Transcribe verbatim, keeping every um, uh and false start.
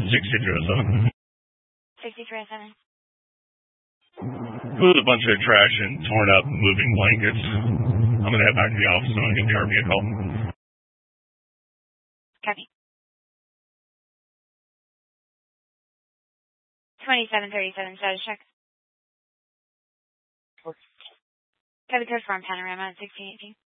sixty-three oh seven. sixty-three oh seven. With a bunch of trash and torn up moving blankets. I'm going to head back to the office and I'll give the R V a call. Copy. twenty-seven thirty-seven, status check. Copy, code form panorama at sixteen eighteen.